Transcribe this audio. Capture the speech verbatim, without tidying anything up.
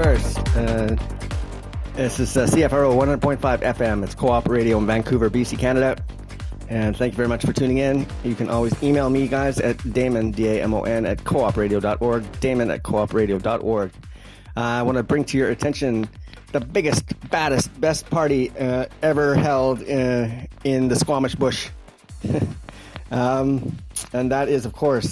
first. Uh, this is uh, C F R O one hundred point five F M. It's Co-op Radio in Vancouver, B C, Canada. And thank you very much for tuning in. You can always email me, guys, at Damon, D A M O N, at coopradio dot org, Damon at coopradio dot org. Uh, I want to bring to your attention the biggest, baddest, best party uh, ever held uh, in the Squamish Bush. um, and that is, of course,